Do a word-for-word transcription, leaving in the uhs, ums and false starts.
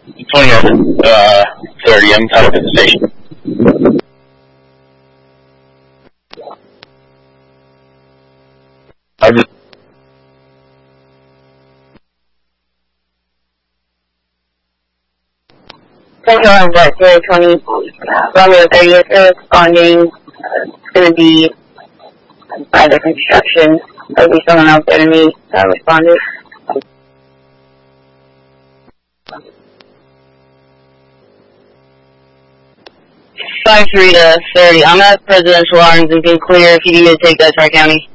twenty uh, thirty, I'm tied up at the station. I just... Central on that zero twenty, Romeo thirtieth, they're responding. Uh, it's going to be either construction, or be someone else enemy uh, responded. five three to thirty, I'm at Presidential Arms and can clear if you need to take that to our county.